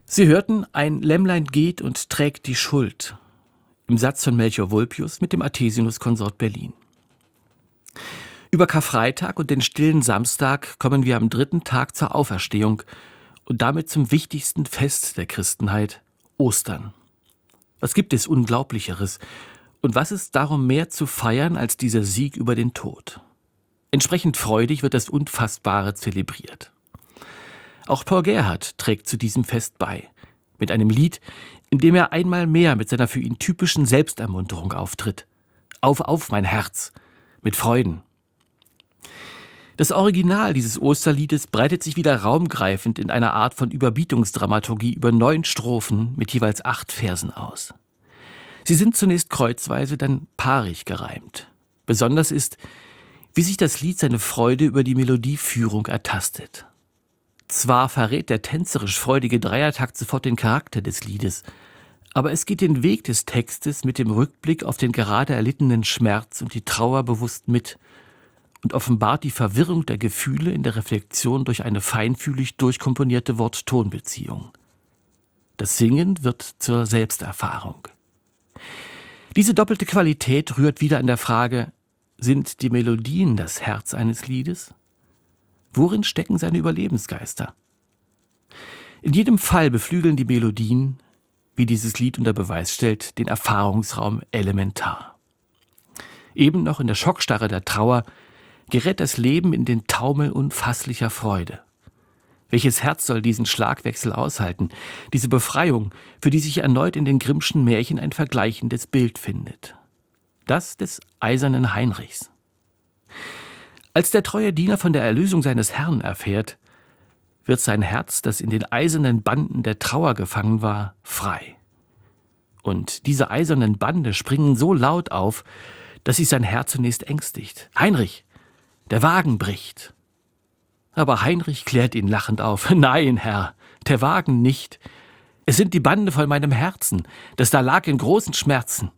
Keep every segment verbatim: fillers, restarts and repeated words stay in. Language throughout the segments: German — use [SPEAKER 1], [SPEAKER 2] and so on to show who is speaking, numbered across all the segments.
[SPEAKER 1] Sie hörten, ein Lämmlein geht und trägt die Schuld, im Satz von Melchior Vulpius mit dem Athesinuskonsort Berlin. Über Karfreitag und den stillen Samstag kommen wir am dritten Tag zur Auferstehung und damit zum wichtigsten Fest der Christenheit, Ostern. Was gibt es Unglaublicheres und was ist darum mehr zu feiern als dieser Sieg über den Tod? Entsprechend freudig wird das Unfassbare zelebriert. Auch Paul Gerhardt trägt zu diesem Fest bei, mit einem Lied, in dem er einmal mehr mit seiner für ihn typischen Selbstermunterung auftritt. Auf, auf, mein Herz, mit Freuden. Das Original dieses Osterliedes breitet sich wieder raumgreifend in einer Art von Überbietungsdramaturgie über neun Strophen mit jeweils acht Versen aus. Sie sind zunächst kreuzweise, dann paarig gereimt. Besonders ist, wie sich das Lied seine Freude über die Melodieführung ertastet. Zwar verrät der tänzerisch freudige Dreiertakt sofort den Charakter des Liedes, aber es geht den Weg des Textes mit dem Rückblick auf den gerade erlittenen Schmerz und die Trauer bewusst mit und offenbart die Verwirrung der Gefühle in der Reflexion durch eine feinfühlig durchkomponierte Wort-Ton-Beziehung. Das Singen wird zur Selbsterfahrung. Diese doppelte Qualität rührt wieder an der Frage, sind die Melodien das Herz eines Liedes? Worin stecken seine Überlebensgeister? In jedem Fall beflügeln die Melodien, wie dieses Lied unter Beweis stellt, den Erfahrungsraum elementar. Eben noch in der Schockstarre der Trauer gerät das Leben in den Taumel unfasslicher Freude. Welches Herz soll diesen Schlagwechsel aushalten, diese Befreiung, für die sich erneut in den Grimmschen Märchen ein vergleichendes Bild findet? Das des eisernen Heinrichs. Als der treue Diener von der Erlösung seines Herrn erfährt, wird sein Herz, das in den eisernen Banden der Trauer gefangen war, frei. Und diese eisernen Bande springen so laut auf, dass sich sein Herr zunächst ängstigt. Heinrich, der Wagen bricht. Aber Heinrich klärt ihn lachend auf. Nein, Herr, der Wagen nicht. Es sind die Bande von meinem Herzen, das da lag in großen Schmerzen.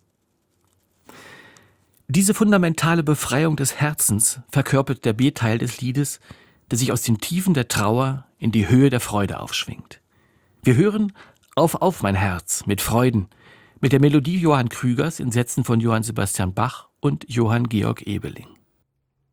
[SPEAKER 1] Diese fundamentale Befreiung des Herzens verkörpert der B-Teil des Liedes, der sich aus den Tiefen der Trauer in die Höhe der Freude aufschwingt. Wir hören Auf, auf, mein Herz, mit Freuden, mit der Melodie Johann Krügers in Sätzen von Johann Sebastian Bach und Johann Georg Ebeling.